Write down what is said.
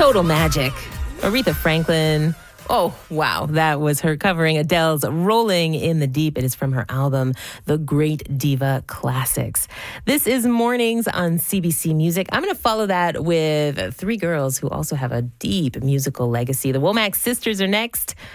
Total magic. Aretha Franklin. Oh, wow. That was her covering Adele's Rolling in the Deep. It is from her album, The Great Diva Classics. This is Mornings on CBC Music. I'm going to follow that with three girls who also have a deep musical legacy. The Womack Sisters are next.